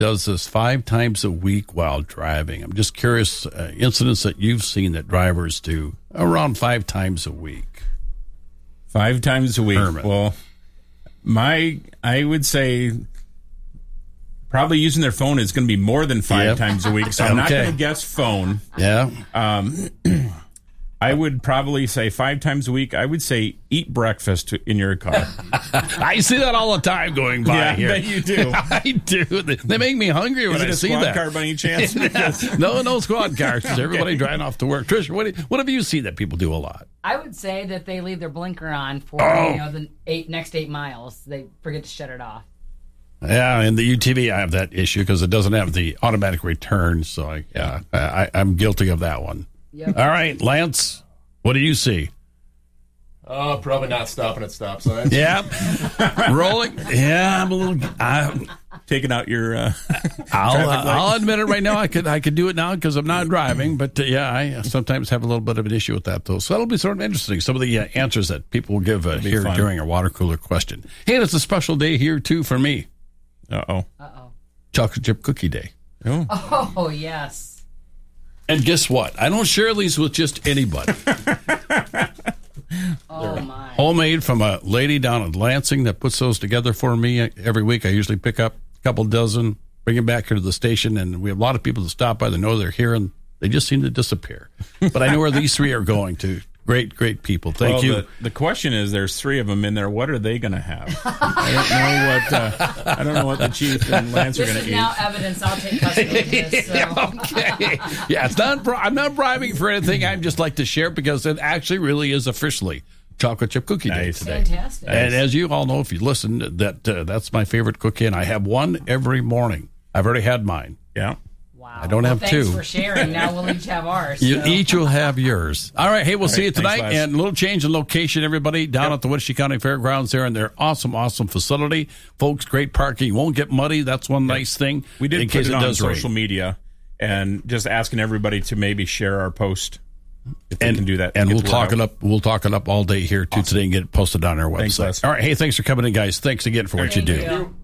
does this 5 times a week while driving. I'm just curious, incidents that you've seen that drivers do around 5 times a week. 5 times a week. Herman. Well, I would say probably using their phone is going to be more than 5 times a week. So I'm not going to guess phone. Yeah. I would probably say 5 times a week. I would say eat breakfast in your car. I see that all the time going by here. Yeah, you do. I do. They make me hungry when I see that. Is it a squad car by any chance? No squad cars. Everybody driving off to work. Trish, what have you seen that people do a lot? I would say that they leave their blinker on for the next 8 miles. They forget to shut it off. Yeah, and the UTV, I have that issue because it doesn't have the automatic return. So I'm guilty of that one. Yep. All right, Lance, what do you see? Probably not stopping at stop signs. Yeah. Rolling. Yeah, I'm a little... Taking out your... I'll admit it right now. I could do it now because I'm not driving. But, I sometimes have a little bit of an issue with that, though. So that'll be sort of interesting. Some of the answers that people will give here fun. during our water cooler question. Hey, and it's a special day here, too, for me. Uh-oh. Chocolate chip cookie day. Oh, yes. And guess what? I don't share these with just anybody. Oh, my. Homemade from a lady down in Lansing that puts those together for me every week. I usually pick up a couple dozen, bring them back here to the station, and we have a lot of people that stop by. They know they're here, and they just seem to disappear. But I know where these 3 are going to. Great people. Thank you. The question is, there's 3 of them in there. What are they going to have? I don't know what the chief and Lance are going to eat. This is now evidence. I'll take custody of this. So. Okay. Yeah, I'm not bribing for anything. I just like to share it because it actually really is officially chocolate chip cookie day today. Fantastic. And as you all know, if you listen, that's my favorite cookie, and I have one every morning. I've already had mine. Yeah. Wow. I don't have thanks 2. Thanks for sharing. Now we'll each have ours. You each will have yours. All right. Hey, we'll see you tonight. Thanks, and a little change in location, everybody, down at the Wenatchee County Fairgrounds there in their awesome facility. Folks, great parking. You won't get muddy. That's one nice thing. We did in put case it on social media and just asking everybody to maybe share our post if they can do that. And we'll talk it up. We'll talk it up all day here too today and get it posted on our website. Thanks, Les. All right. Hey, thanks for coming in, guys. Thanks again for what you do. You.